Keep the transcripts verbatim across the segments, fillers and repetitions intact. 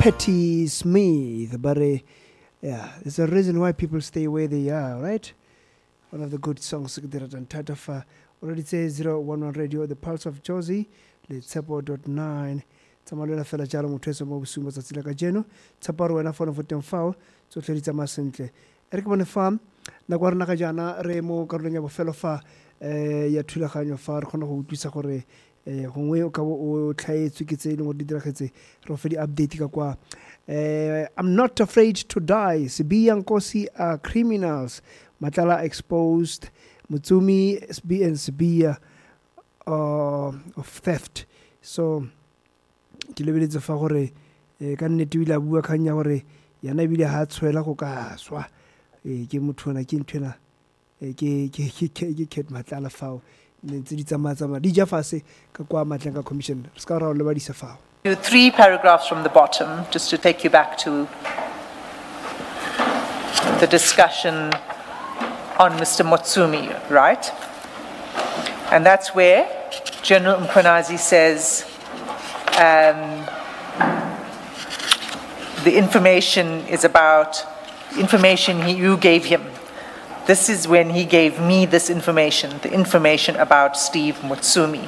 Patti Smith, but uh, yeah, there's a reason why people stay where they are, right? One of the good songs that are done. Tatafa already says zero one one Radio, the Pulse of Josie, let's dot nine. Tamalela fela jalo motho mo busuma tsa tsela ka jeno tshaparo wena fona foteng fao tso tlheditsa masentle e re ke bone fa na kwa rena ka jana re mo karolong ya bofelo fa eh ya thulaganyo fa re khona go utlwisa gore eh gongwe o ka o tlhaetswe ke tse leng go di diragetse re fe di update ka kwa eh I'm not afraid to die. Sibiya Nkosi are criminals. Matala exposed Mutsumi S B and Sibiya uh, of theft. So ke lebeletse fa gore e ka nnete ile a bua khanya gore yana bile ha tshwela go ka swa e ke motho na ke nthena e ke ke ke ke Matala fao ne tse di tsamatsa di ja fase ka kwa Matlenga Commission ska ra le ba di se fao. Three paragraphs from the bottom just to take you back to the discussion on Mister Mutsumi, right? And that's where General Mkhwanazi says Um, the information is about information he, you gave him. This is when he gave me this information, the information about Steve Mutsumi.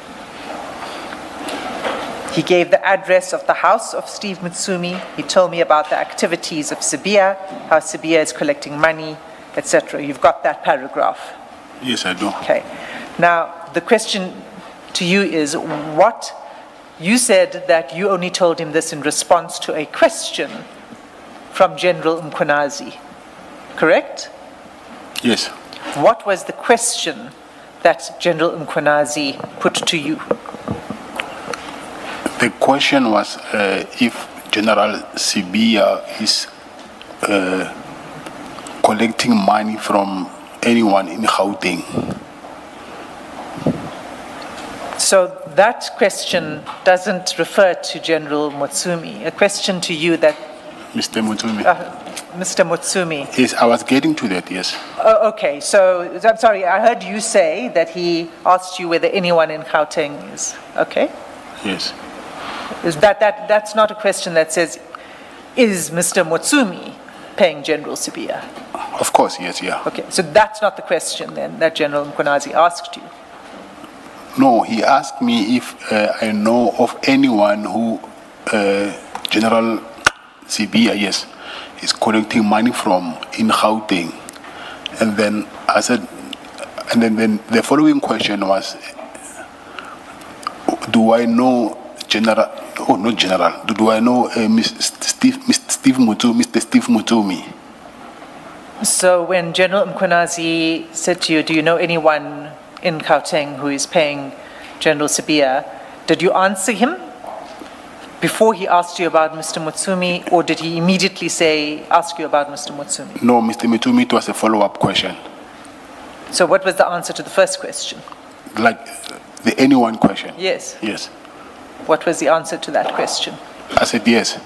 He gave the address of the house of Steve Mutsumi. He told me about the activities of Sibiya, how Sibiya is collecting money, et cetera. You've got that paragraph. Yes, I do. Okay. Now, the question to you is what... You said that you only told him this in response to a question from General Mkhwanazi, correct? Yes. What was the question that General Mkhwanazi put to you? The question was uh, if General Sibiya is uh, collecting money from anyone in Gauteng. So that question doesn't refer to General Mutsumi. A question to you that... Mister Mutsumi. Uh, Mister Mutsumi. Yes, I was getting to that, yes. Oh, okay, so I'm sorry, I heard you say that he asked you whether anyone in Gauteng is, okay? Yes. Is that, that, that's not a question that says, is Mister Mutsumi paying General Sibiya? Of course, yes, yeah. Okay, so that's not the question then that General Mkhwanazi asked you? No, he asked me if uh, I know of anyone who uh, General Sibiya, yes, is collecting money from in Gauteng. And then I said, and then, then the following question was, do I know General, oh, not General, do, do I know uh, Mister Steve, Mister Steve Mutsumi, Mister Steve Mutsumi? So when General Mkhwanazi said to you, do you know anyone in Gauteng who is paying General Sibiya, did you answer him before he asked you about Mister Mutsumi, or did he immediately say, ask you about Mister Mutsumi? No, Mister Mutsumi, it was a follow-up question. So what was the answer to the first question? Like the anyone question? Yes. Yes. What was the answer to that question? I said yes.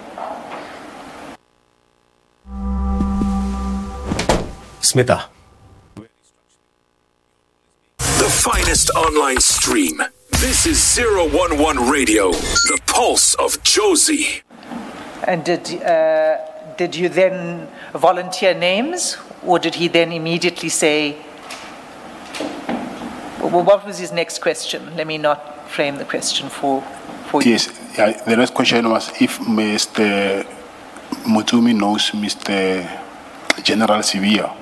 Smitha. The finest online stream. This is zero one one Radio, the pulse of Josie. And did uh, did you then volunteer names, or did he then immediately say, well, what was his next question? Let me not frame the question for, for you. Yes, yeah, the next question was if Mister Mutsumi knows Mister General Sibiya.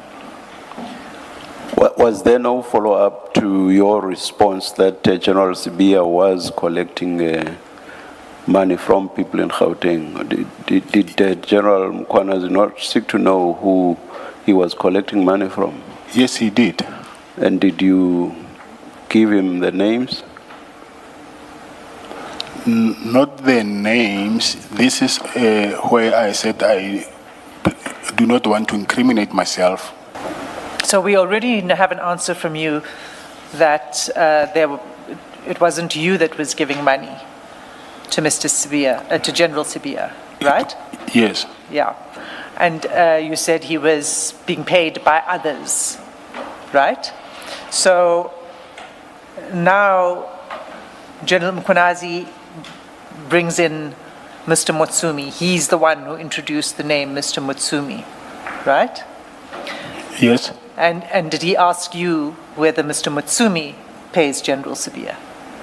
Was there no follow-up to your response that uh, General Sibiya was collecting uh, money from people in Gauteng? Did, did, did uh, General Mkhwanazi not seek to know who he was collecting money from? Yes, he did. And did you give him the names? N- not the names. This is uh, where I said I do not want to incriminate myself. So we already have an answer from you that uh, there were, it wasn't you that was giving money to Mister Sibiya, uh, to General Sibiya, right? It, yes. Yeah. And uh, you said he was being paid by others, right? So now General Mkhwanazi brings in Mister Mutsumi. He's the one who introduced the name Mister Mutsumi, right? Yes. And and did he ask you whether Mister Mutsumi pays General Sibiya?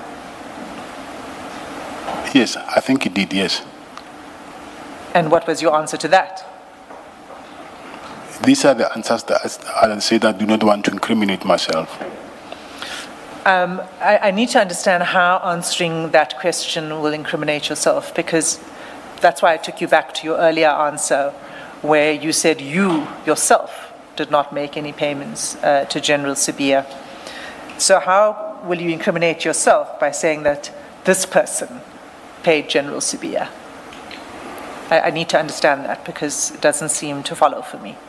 Yes, I think he did, yes. And what was your answer to that? These are the answers that I said I do not want to incriminate myself. Um, I, I need to understand how answering that question will incriminate yourself, because that's why I took you back to your earlier answer where you said you yourself did not make any payments uh, to General Sibiya. So how will you incriminate yourself by saying that this person paid General Sibiya? I, I need to understand that, because it doesn't seem to follow for me.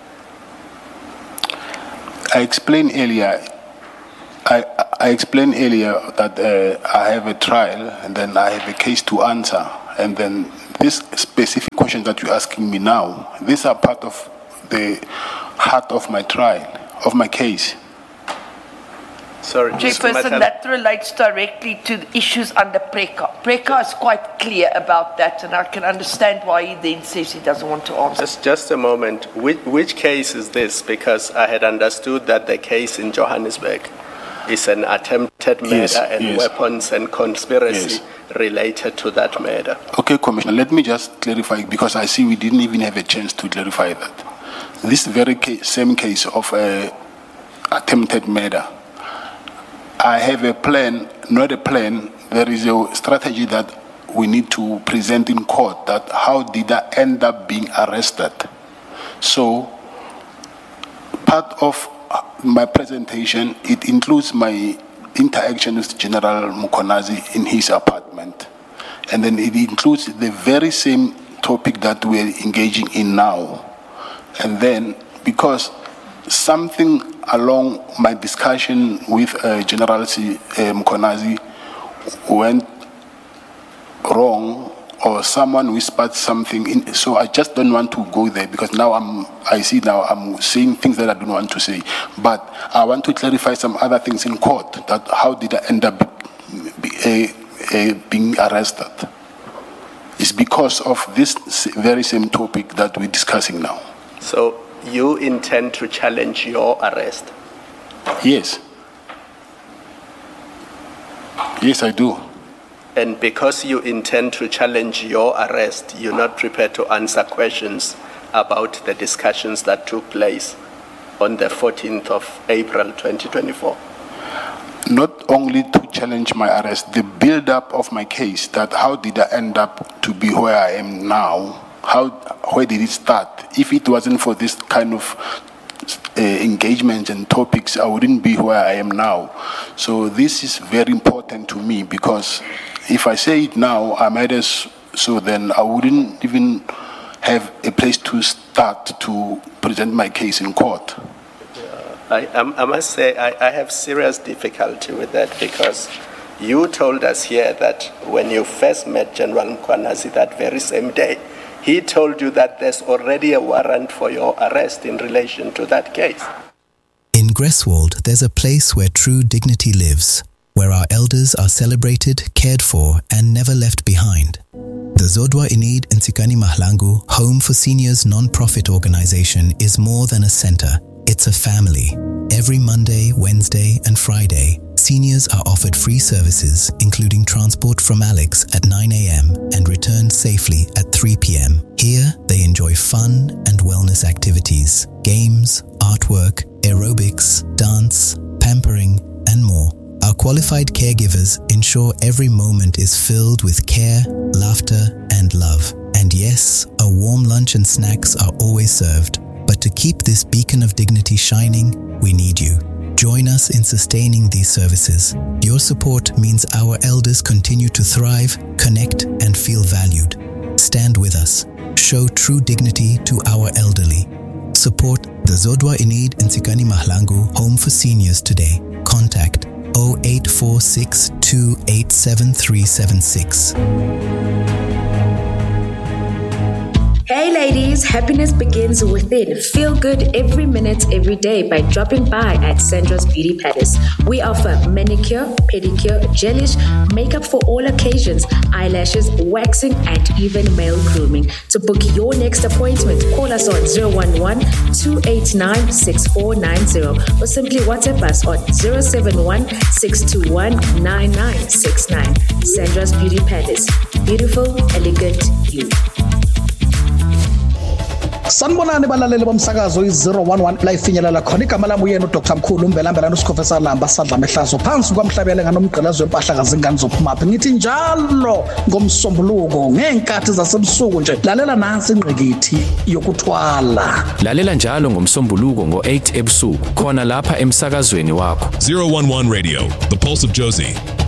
I explained earlier, I, I explained earlier that uh, I have a trial and then I have a case to answer. And then these specific questions that you're asking me now, these are part of the heart of my trial, of my case. Sorry, Chairperson, that relates directly to the issues under PRECA. PRECA is quite clear about that, and I can understand why he then says he doesn't want to answer. Just, just a moment. Which, which case is this? Because I had understood that the case in Johannesburg is an attempted murder Yes, and yes. weapons and conspiracy Yes. related to that murder. Okay, Commissioner, let me just clarify, because I see we didn't even have a chance to clarify that. This very case, same case of uh, attempted murder, I have a plan, not a plan, there is a strategy that we need to present in court, that how did I end up being arrested. So part of my presentation, it includes my interaction with General Mkhwanazi in his apartment. And then it includes the very same topic that we're engaging in now. And then, because something along my discussion with uh, General C, uh, Mkhwanazi went wrong, or someone whispered something in, so I just don't want to go there, because now I'm, I see now I'm saying things that I don't want to say. But I want to clarify some other things in court, that how did I end up be, uh, uh, being arrested. It's because of this very same topic that we're discussing now. So you intend to challenge your arrest? Yes. Yes, I do. And because you intend to challenge your arrest, you're not prepared to answer questions about the discussions that took place on the fourteenth of April twenty twenty-four? Not only to challenge my arrest, the build-up of my case, that how did I end up to be where I am now? How, where did it start? If it wasn't for this kind of uh, engagement and topics, I wouldn't be where I am now. So this is very important to me, because if I say it now, I might as so then I wouldn't even have a place to start to present my case in court. I, I must say I, I have serious difficulty with that, because you told us here that when you first met General Mkhwanazi that very same day, he told you that there's already a warrant for your arrest in relation to that case. In Greswold, there's a place where true dignity lives, where our elders are celebrated, cared for, and never left behind. The Zodwa Inid Nsikani Mahlangu Home for Seniors non-profit organization is more than a center. It's a family. Every Monday, Wednesday, and Friday, seniors are offered free services, including transport from Alex at nine a.m. and return safely at three p.m. Here, they enjoy fun and wellness activities, games, artwork, aerobics, dance, pampering, and more. Our qualified caregivers ensure every moment is filled with care, laughter, and love. And yes, a warm lunch and snacks are always served. But to keep this beacon of dignity shining, we need you. Join us in sustaining these services. Your support means our elders continue to thrive, connect, and feel valued. Stand with us. Show true dignity to our elderly. Support the Zodwa Inid Nsikani Mahlangu Home for Seniors today. Contact zero eight four six two eight seven three seven six. Hey ladies, happiness begins within. Feel good every minute, every day by dropping by at Sandra's Beauty Palace. We offer manicure, pedicure, gelish, makeup for all occasions, eyelashes, waxing, and even male grooming. To book your next appointment, call us on zero one one, two eight nine, six four nine zero or simply WhatsApp us on zero seven one, six two one, nine nine six nine. Sandra's Beauty Palace. Beautiful, elegant you. Sanibonani balaleli bomsakazo i-zero one one la ifinyelela khona igama lami uyena uDr Mkhulu Mbelambelana uSikhofesa Lamba sadla mehlazo phansi kwamhlabele nganomgqilazo wempahla kazingane zophumaphi ngithi njalo ngomsombuluko ngenkathi zasebusuku nje lalela nansi ingqikithi yokuthwala lalela njalo ngomsombuluko ngo eight ebusuku khona lapha emsakazweni wakho zero one one Radio, the Pulse of Josie.